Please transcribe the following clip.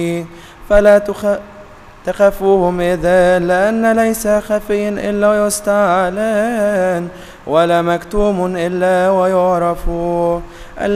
فلا تخافوهم إذا، لأن ليس خفي إلا يستعلن، ولا مكتوم إلا ويعرف.